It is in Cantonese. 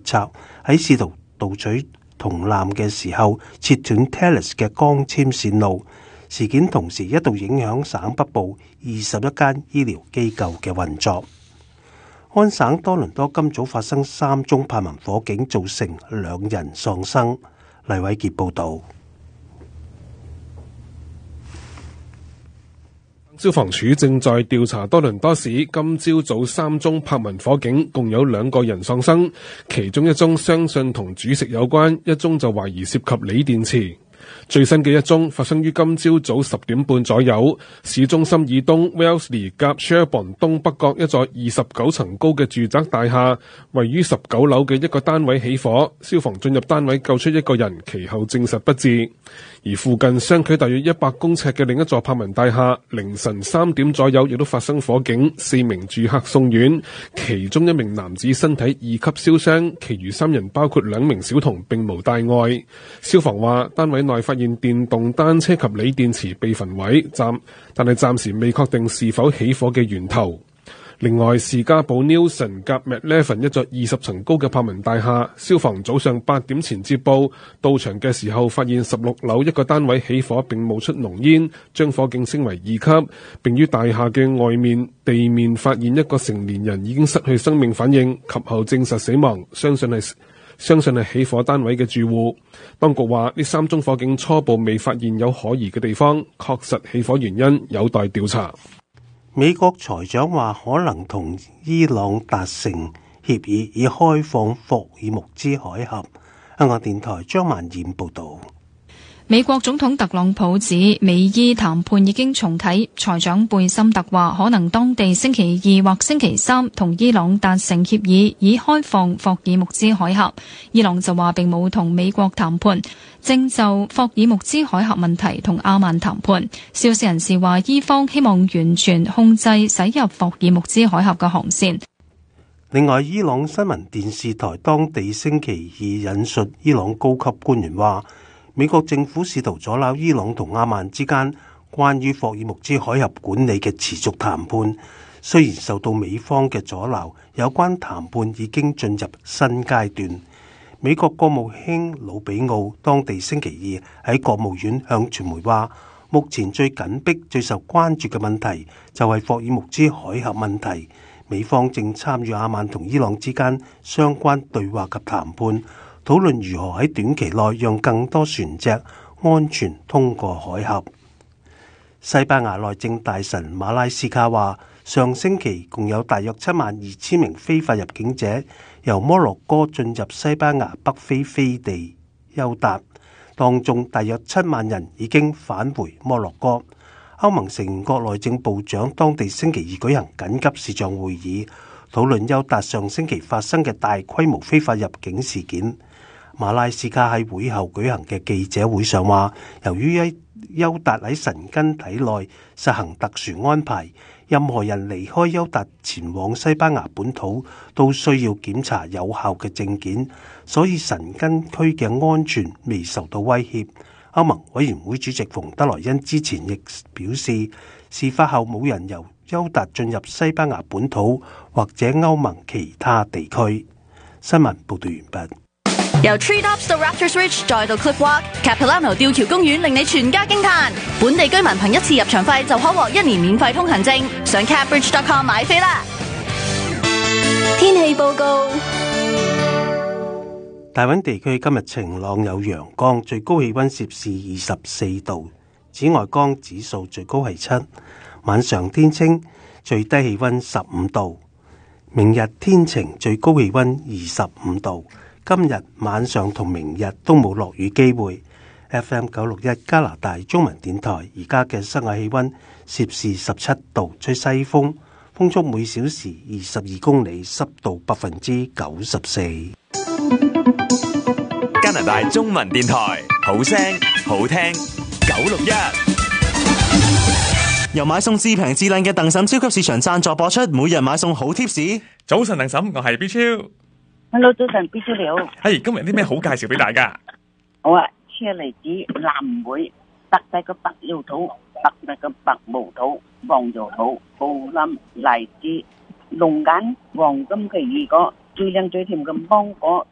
策，喺試圖盜取銅纜嘅時候切斷 Thales 嘅光纖線路。事件同時一度影響省北部21間醫療機構嘅運作。安省多倫多今早發生3宗柏文火警，造成2人喪生。黎偉傑報導。 消防處正在調查多倫多市今朝早3宗柏文火警，共有2個人喪生，其中1宗相信同煮食有關，1宗就懷疑涉及鋰電池。最新嘅1宗發生於今朝早10點半左右，市中心以東 Wellesley 夾 Sherbourne 東北角一座29層高嘅住宅大廈，位於19樓嘅一個單位起火，消防進入單位救出1個人，其後證實不治。而附近相距大約100公尺嘅另一座柏文大廈，凌晨3點左右亦都發生火警，4名住客送院，其中1名男子身體2級燒傷，其餘3人包括2名小童並無大礙。消防話單位內發現電動單車及鋰電池被焚毀，但係暫時未確定是否起火嘅源頭。另外，士嘉堡 Nilson 夾 McLevin 一座20層高嘅柏文大廈，消防早上8點前接報，到場嘅時候發現16樓一個單位起火並冒出濃煙，將火警升為2級，並於大廈嘅外面地面發現一個成年人已經失去生命反應，及後證實死亡，相信係起火單位嘅住戶。當局話呢3宗火警初步未發現有可疑嘅地方，確實起火原因有待調查。 美國財長話可能同伊朗達成協議，以開放霍爾木茲海峽。香港電台張萬燕報導。 美國總統特朗普指美伊談判已經重啟，財長貝森特話可能當地星期2或星期3同伊朗達成協議，以開放霍爾木茲海峽。伊朗就話並冇同美國談判，正就霍爾木茲海峽問題同阿曼談判。消息人士話伊方希望完全控制駛入霍爾木茲海峽嘅航線。 另外，伊朗新聞電視台當地星期2引述伊朗高級官員話，美國政府試圖阻撓伊朗同阿曼之間關於霍爾木茲海峽管理嘅持續談判。雖然受到美方嘅阻撓，有關談判已經進入新階段。美國國務卿魯比奧當地星期2喺國務院向傳媒話，目前最緊迫、最受關注嘅問題就係霍爾木茲海峽問題。美方正參與阿曼同伊朗之間相關對話及談判，討論如何喺短期內讓更多船隻安全通過海峽。西班牙內政大臣馬拉斯卡話，上星期共有大約72,000名非法入境者由摩洛哥進入西班牙北非飛地休達，當中大約7萬人已經返回摩洛哥。歐盟成員國內政部長當地星期2舉行緊急視像會議，討論休達上星期發生嘅大規模非法入境事件。馬拉斯卡喺會後舉行嘅記者會上話，由於休達喺神根體內實行特殊安排，任何人離開休達前往西班牙本土都需要檢查有效嘅證件，所以神根區嘅安全未受到威脅。歐盟委員會主席馮德萊恩之前亦表示，事發後冇人由休達進入西班牙本土或者歐盟其他地區。新聞報道完畢。 由 Treetops 到 Raptors Ridge 再到 Cliffwalk、Capilano 吊橋公園，令你全家驚嘆。本地居民憑1次入場費就可獲1年免費通行證，上 capbridge.com 買飛啦。天氣報告。 大溫地區今日晴朗有陽光，最高氣溫攝氏24度，紫外光指數最高係7。晚上天清，最低氣溫15度。明日天晴，最高氣溫25度。今日晚上同明日都冇落雨機會。FM 961加拿大中文電台而家嘅室外氣溫攝氏17度，吹西風，風速每小時22公里，濕度94%。 加拿大中文電台，好聲好聽961， 由買餸至平至靚嘅鄧嬸超級市場贊助播出，每日買餸好貼士。 早晨，鄧嬸，我係 B 超。 Hello， 早晨 B 超你好。 係今日有啲咩好介紹俾大家？ 好啊，車厘子、藍莓、特製嘅白料土、特製嘅白毛土、黃油土、布冧、荔枝、龍眼、黃金奇異果，最靚最甜嘅芒果。